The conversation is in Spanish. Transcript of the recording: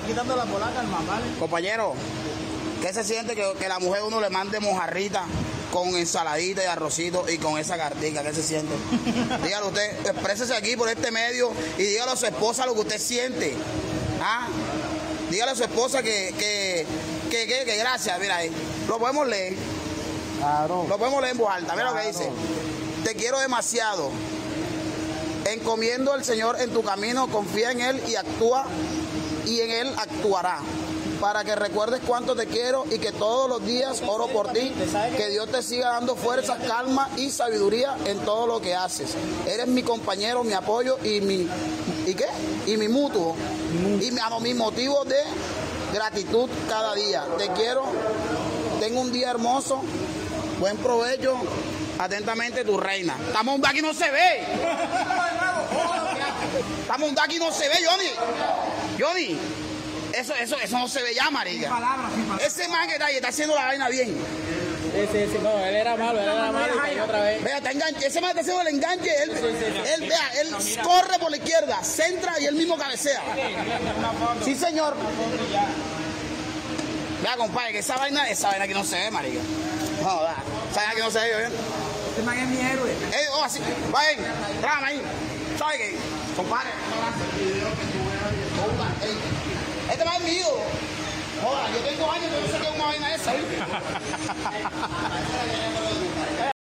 quitando la polaca al más, ¿vale? Compañero, ¿qué se siente que la mujer uno le mande mojarrita con ensaladita y arrocito y con esa cartica? ¿Qué se siente? Dígalo usted, exprésese aquí por este medio y dígale a su esposa lo que usted siente. ¿Ah? Dígale a su esposa que gracias, mira ahí. Lo podemos leer. Claro. Lo podemos leer en voz alta. Mira lo que dice. Te quiero demasiado. Encomiendo al Señor en tu camino, confía en Él y actúa, y en Él actuará. Para que recuerdes cuánto te quiero y que todos los días oro por ti, que Dios te siga dando fuerza, calma y sabiduría en todo lo que haces. Eres mi compañero, mi apoyo y mi mutuo, y mi motivo de gratitud cada día. Te quiero, tengo un día hermoso, buen provecho, atentamente tu reina. Estamos un aquí no se ve. Estamos un aquí no se ve, Johnny. Eso no se ve ya, marica. Ese man que está haciendo la vaina bien. Sí, no, él era malo y cayó otra vez. Vea, está enganche, ese man está haciendo el enganche, él corre por la izquierda, centra y él mismo cabecea. Sí, señor. Vea, compadre, que esa vaina aquí no se ve, marica. No, esa vaina aquí no se ve, ¿bien? Este man es mi héroe. Así, vayan, trágame ahí. ¿Sabe qué? Compadre, este man es mío. Joder, yo tengo años que no sé qué es una vaina esa, ¿eh?